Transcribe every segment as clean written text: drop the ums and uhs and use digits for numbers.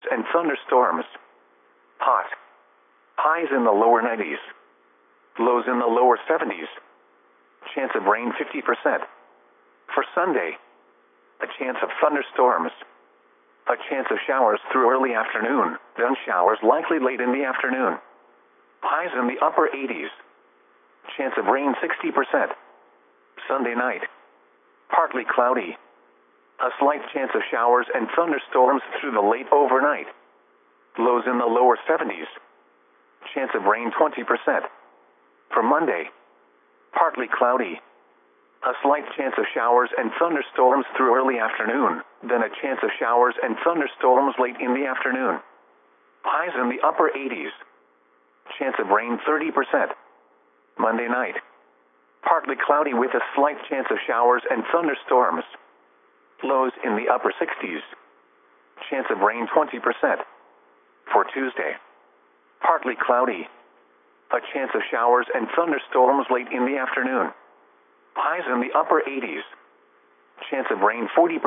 and thunderstorms. Hot. Highs in the lower 90s. Lows in the lower 70s. Chance of rain 50%. For Sunday, a chance of thunderstorms. A chance of showers through early afternoon, then showers likely late in the afternoon. Highs in the upper 80s. Chance of rain 60%. Sunday night, partly cloudy. A slight chance of showers and thunderstorms through the late overnight. Lows in the lower 70s. Chance of rain 20%. For Monday, partly cloudy. A slight chance of showers and thunderstorms through early afternoon, then a chance of showers and thunderstorms late in the afternoon. Highs in the upper 80s. Chance of rain 30%. Monday night, partly cloudy with a slight chance of showers and thunderstorms. Lows in the upper 60s. Chance of rain 20%. For Tuesday, partly cloudy. A chance of showers and thunderstorms late in the afternoon. Highs in the upper 80s. Chance of rain 40%.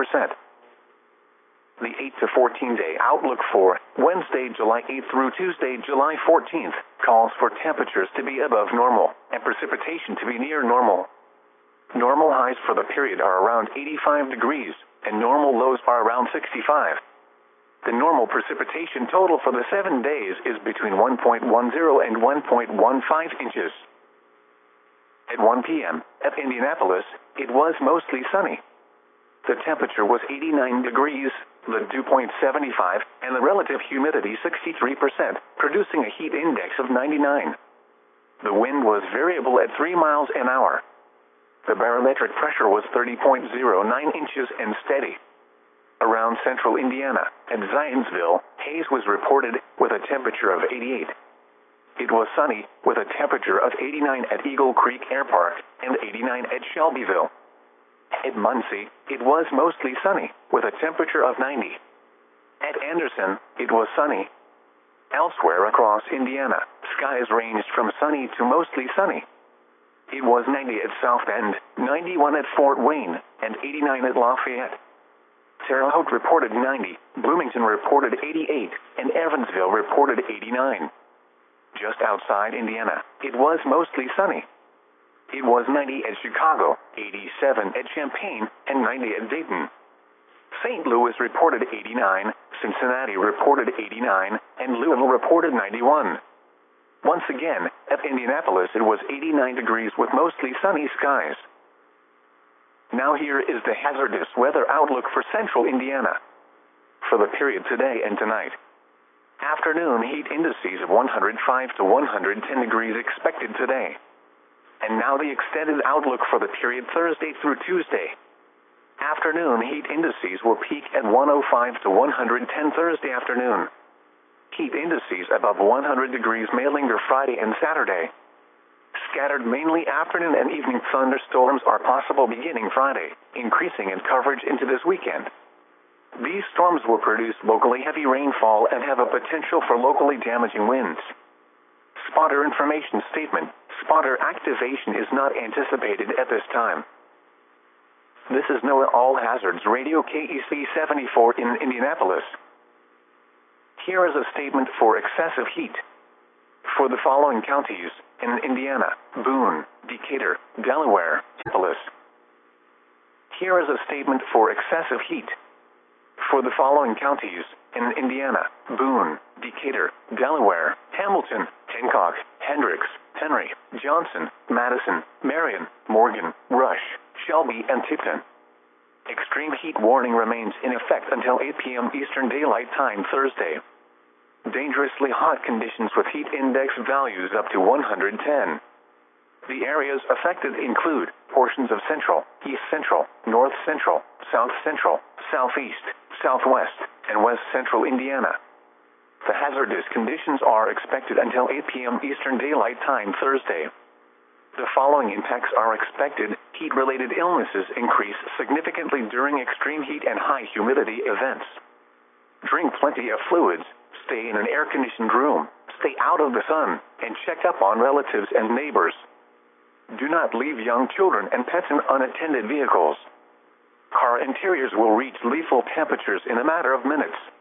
The 8 to 14 day outlook for Wednesday, July 8th through Tuesday, July 14th, calls for temperatures to be above normal and precipitation to be near normal. Normal highs for the period are around 85 degrees, and normal lows are around 65. The normal precipitation total for the 7 days is between 1.10 and 1.15 inches. At 1 p.m., at Indianapolis, it was mostly sunny. The temperature was 89 degrees, the dew point 75, and the relative humidity 63%, producing a heat index of 99. The wind was variable at 3 miles an hour. The barometric pressure was 30.09 inches and steady. Around central Indiana, at Zionsville, haze was reported with a temperature of 88. It was sunny, with a temperature of 89 at Eagle Creek Air Park and 89 at Shelbyville. At Muncie, it was mostly sunny, with a temperature of 90. At Anderson, it was sunny. Elsewhere across Indiana, skies ranged from sunny to mostly sunny. It was 90 at South Bend, 91 at Fort Wayne, and 89 at Lafayette. Terre Haute reported 90, Bloomington reported 88, and Evansville reported 89. Just outside Indiana, it was mostly sunny. It was 90 at Chicago, 87 at Champaign, and 90 at Dayton. St. Louis reported 89, Cincinnati reported 89, and Louisville reported 91. Once again, at Indianapolis it was 89 degrees with mostly sunny skies. Now here is the hazardous weather outlook for central Indiana. For the period today and tonight. Afternoon heat indices of 105 to 110 degrees expected today. And now the extended outlook for the period Thursday through Tuesday. Afternoon heat indices will peak at 105 to 110 Thursday afternoon. Heat indices above 100 degrees may linger Friday and Saturday. Scattered mainly afternoon and evening thunderstorms are possible beginning Friday, increasing in coverage into this weekend. These storms will produce locally heavy rainfall and have a potential for locally damaging winds. Spotter information statement. Spotter activation is not anticipated at this time. This is NOAA All Hazards Radio KEC 74 in Indianapolis. Here is a statement for excessive heat. For the following counties in Indiana: Boone, Decatur, Delaware, Annapolis. Here is a statement for excessive heat. For the following counties in Indiana: Boone, Decatur, Delaware, Hamilton, Hancock, Hendricks, Henry, Johnson, Madison, Marion, Morgan, Rush, Shelby, and Tipton. Extreme heat warning remains in effect until 8 p.m. Eastern Daylight Time Thursday. Dangerously hot conditions with heat index values up to 110. The areas affected include portions of central, east central, north central, south central, southeast, southwest, and west central Indiana. The hazardous conditions are expected until 8 p.m. Eastern Daylight Time Thursday. The following impacts are expected. Heat-related illnesses increase significantly during extreme heat and high humidity events. Drink plenty of fluids, stay in an air-conditioned room, stay out of the sun, and check up on relatives and neighbors. Do not leave young children and pets in unattended vehicles. Car interiors will reach lethal temperatures in a matter of minutes.